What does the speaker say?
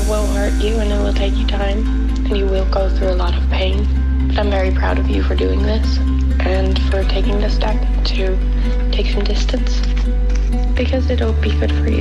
will hurt you and it will take you time and you will go through a lot of pain. But I'm very proud of you for doing this and for taking the step to take some distance because it'll be good for you.